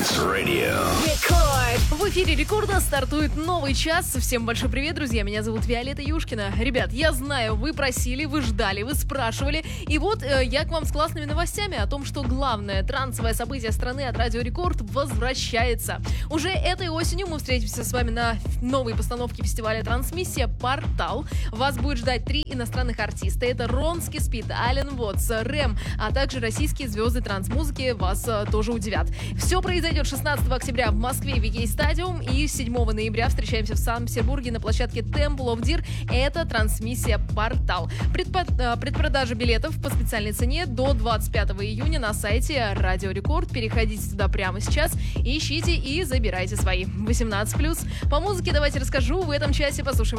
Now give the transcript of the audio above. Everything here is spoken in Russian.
Dance Radio. В эфире Рекорда стартует новый час. Всем большой привет, друзья. Меня зовут Виолетта Юшкина. Ребят, я знаю, вы просили, вы ждали, вы спрашивали. И вот я к вам с классными новостями о том, что главное трансовое событие страны от Радио Рекорд возвращается. Уже этой осенью мы встретимся с вами на новой постановке фестиваля «Трансмиссия. Портал». Вас будет ждать 3 иностранных артиста. Это Ронски Спид, Ален Вотс, Рэм, а также российские звезды трансмузыки вас тоже удивят. Все произойдет 16 октября в Москве в Викей Стадиум, и 7 ноября встречаемся в Санкт-Петербурге на площадке Temple of Deer. Это «Трансмиссия. Портал». Предпродажа билетов по специальной цене до 25 июня на сайте Радио Рекорд. Переходите туда прямо сейчас, ищите и забирайте свои. 18+. По музыке давайте расскажу. В этом часе послушаем